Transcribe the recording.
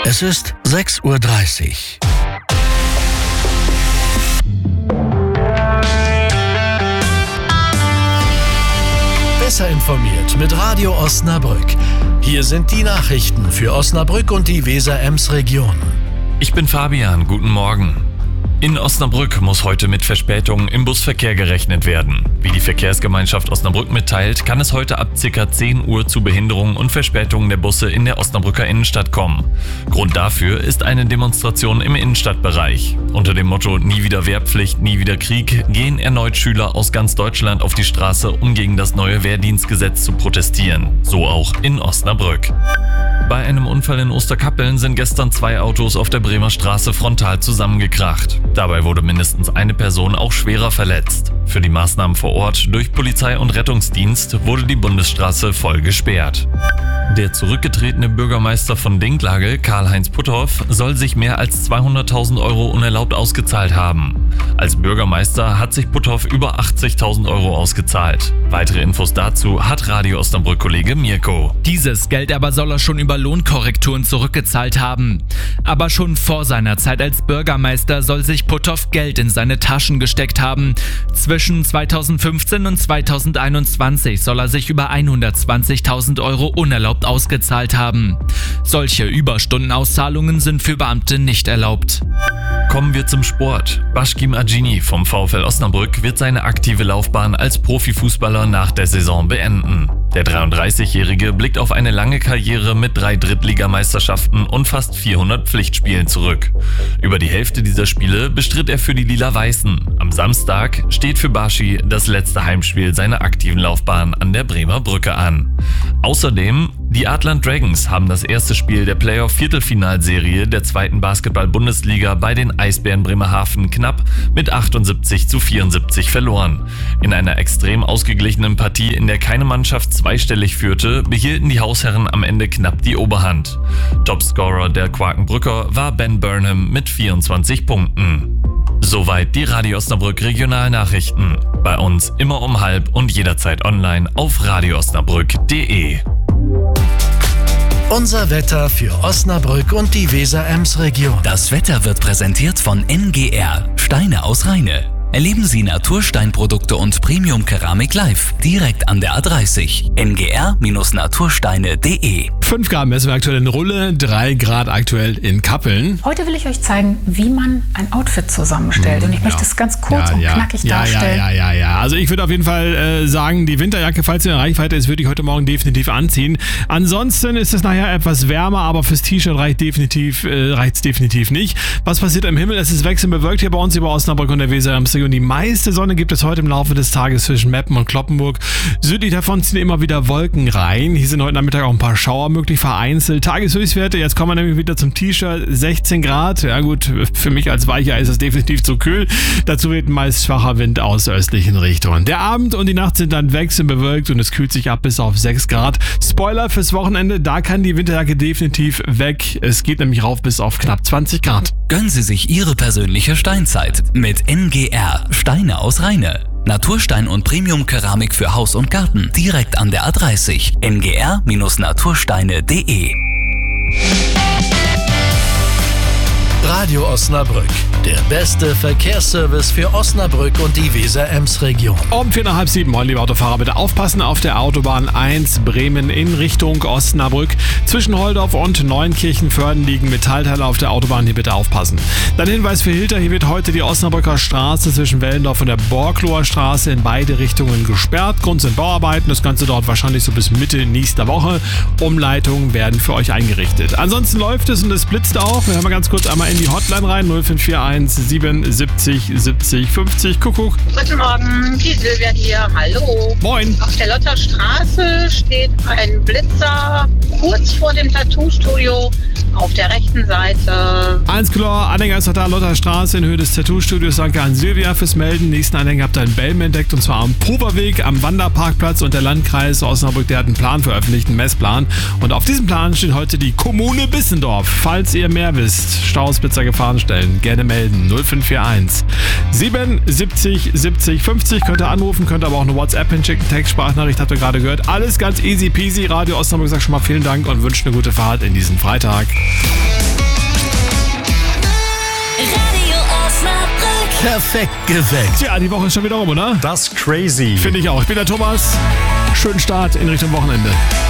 Es ist 6:30 Uhr. Besser informiert mit Radio Osnabrück. Hier sind die Nachrichten für Osnabrück und die Weser-Ems-Region. Ich bin Fabian, guten Morgen. In Osnabrück muss heute mit Verspätungen im Busverkehr gerechnet werden. Wie die Verkehrsgemeinschaft Osnabrück mitteilt, kann es heute ab ca. 10 Uhr zu Behinderungen und Verspätungen der Busse in der Osnabrücker Innenstadt kommen. Grund dafür ist eine Demonstration im Innenstadtbereich. Unter dem Motto "Nie wieder Wehrpflicht, nie wieder Krieg" gehen erneut Schüler aus ganz Deutschland auf die Straße, um gegen das neue Wehrdienstgesetz zu protestieren. So auch in Osnabrück. Bei einem Unfall in Osterkappeln sind gestern 2 Autos auf der Bremer Straße frontal zusammengekracht. Dabei wurde mindestens eine Person auch schwerer verletzt. Für die Maßnahmen vor Ort durch Polizei und Rettungsdienst wurde die Bundesstraße voll gesperrt. Der zurückgetretene Bürgermeister von Dinklage, Karl-Heinz Putthoff, soll sich mehr als 200.000 Euro unerlaubt ausgezahlt haben. Als Bürgermeister hat sich Putthoff über 80.000 Euro ausgezahlt. Weitere Infos dazu hat Radio Osnabrück-Kollege Mirko. Dieses Geld aber soll er schon über Lohnkorrekturen zurückgezahlt haben. Aber schon vor seiner Zeit als Bürgermeister soll sich Putthoff Geld in seine Taschen gesteckt haben. Zwischen 2015 und 2021 soll er sich über 120.000 Euro unerlaubt ausgezahlt haben. Solche Überstundenauszahlungen sind für Beamte nicht erlaubt. Kommen wir zum Sport. Başkim Acini vom VfL Osnabrück wird seine aktive Laufbahn als Profifußballer nach der Saison beenden. Der 33-Jährige blickt auf eine lange Karriere mit 3 Drittligameisterschaften und fast 400 Pflichtspielen zurück. Über die Hälfte dieser Spiele bestritt er für die Lila-Weißen. Am Samstag steht für Baschi das letzte Heimspiel seiner aktiven Laufbahn an der Bremer Brücke an. Außerdem, die Adland Dragons haben das erste Spiel der Playoff-Viertelfinalserie der 2. Basketball-Bundesliga bei den Eisbären Bremerhaven knapp mit 78:74 verloren. In einer extrem ausgeglichenen Partie, in der keine Mannschaft zweistellig führte, behielten die Hausherren am Ende knapp die Oberhand. Topscorer der Quakenbrücker war Ben Burnham mit 24 Punkten. Soweit die Radio Osnabrück Regionalnachrichten. Bei uns immer um 12:30 und jederzeit online auf radioosnabrück.de. Unser Wetter für Osnabrück und die Weser-Ems-Region. Das Wetter wird präsentiert von NGR, Steine aus Rheine. Erleben Sie Natursteinprodukte und Premium-Keramik live, direkt an der A30. ngr-natursteine.de. 5 Grad messen wir aktuell in Rulle, 3 Grad aktuell in Kappeln. Heute will ich euch zeigen, wie man ein Outfit zusammenstellt. Und ich möchte es ganz kurz und knackig darstellen. Ja. Also ich würde auf jeden Fall sagen, die Winterjacke, falls sie in Reichweite ist, würde ich heute Morgen definitiv anziehen. Ansonsten ist es nachher etwas wärmer, aber fürs T-Shirt reicht es definitiv nicht. Was passiert am Himmel? Es ist wechselnd bewölkt hier bei uns über Osnabrück und der Weser-Ems-Region. Die meiste Sonne gibt es heute im Laufe des Tages zwischen Meppen und Cloppenburg. Südlich davon ziehen immer wieder Wolken rein. Hier sind heute Nachmittag auch ein paar Schauer möglich, vereinzelt. Tageshöchstwerte, jetzt kommen wir nämlich wieder zum T-Shirt, 16 Grad. Ja gut, für mich als Weichei ist es definitiv zu kühl. Dazu weht meist schwacher Wind aus östlichen Richtungen. Der Abend und die Nacht sind dann wechselnd bewölkt und es kühlt sich ab bis auf 6 Grad. Spoiler fürs Wochenende, da kann die Winterjacke definitiv weg. Es geht nämlich rauf bis auf knapp 20 Grad. Gönnen Sie sich Ihre persönliche Steinzeit mit NGR, Steine aus Rheine. Naturstein und Premium-Keramik für Haus und Garten, direkt an der A30. ngr-natursteine.de. Radio Osnabrück, der beste Verkehrsservice für Osnabrück und die Weser-Ems-Region. Um 6:45, moin liebe Autofahrer, bitte aufpassen auf der Autobahn 1 Bremen in Richtung Osnabrück. Zwischen Holdorf und Neunkirchen-Vörden liegen Metallteile auf der Autobahn, hier bitte aufpassen. Dann Hinweis für Hilter, hier wird heute die Osnabrücker Straße zwischen Wellendorf und der Borkloer Straße in beide Richtungen gesperrt. Grund sind Bauarbeiten, das Ganze dauert wahrscheinlich so bis Mitte nächster Woche. Umleitungen werden für euch eingerichtet. Ansonsten läuft es und es blitzt auch. Wir hören mal ganz kurz einmal in die Hotline rein, 0541 77 70 50. Kuckuck. Guten Morgen, die Silvia hier. Hallo. Moin. Auf der Lotterstraße steht ein Blitzer kurz vor dem Tattoo-Studio auf der rechten Seite. 1 klar, Anhänger ist da, Lotterstraße in Höhe des Tattoo-Studios. Danke an Silvia fürs Melden. Nächsten Anhänger habt ihr einen Bellen entdeckt und zwar am Poverweg, am Wanderparkplatz, und der Landkreis Osnabrück, der hat einen Plan veröffentlicht, einen Messplan. Und auf diesem Plan steht heute die Kommune Bissendorf. Falls ihr mehr wisst, Stausblitzer Gefahren stellen, gerne melden. 0541 77 70 50. Könnt ihr anrufen, könnt aber auch eine WhatsApp hinschicken, Textsprachnachricht habt ihr gerade gehört. Alles ganz easy peasy. Radio Osnabrück sagt schon mal vielen Dank und wünscht eine gute Fahrt in diesen Freitag. Radio Osnabrück. Perfekt geweckt. Tja, die Woche ist schon wieder rum, oder? Das ist crazy. Finde ich auch. Ich bin der Thomas. Schönen Start in Richtung Wochenende.